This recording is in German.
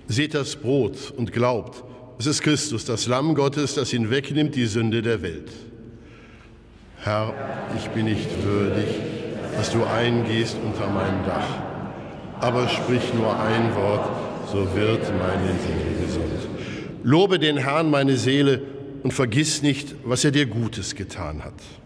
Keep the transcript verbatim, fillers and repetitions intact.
Seht das Brot und glaubt, es ist Christus, das Lamm Gottes, das hinwegnimmt die Sünde der Welt. Herr, ich bin nicht würdig, dass du eingehst unter mein Dach. Aber sprich nur ein Wort, so wird meine Seele gesund. Lobe den Herrn, meine Seele, und vergiss nicht, was er dir Gutes getan hat.